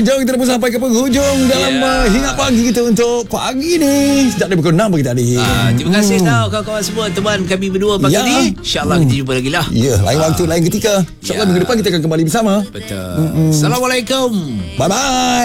jom kita dah pun sampai ke penghujung dalam Hingat Pagi kita untuk pagi ni. Sejak dari pukul 6 pagi tadi. Terima kasih tau kawan-kawan semua, teman kami berdua pagi ni. InsyaAllah kita jumpa lagi lah. Ya, lain waktu, lain ketika. InsyaAllah minggu depan kita akan kembali bersama. Betul. Assalamualaikum. Bye-bye.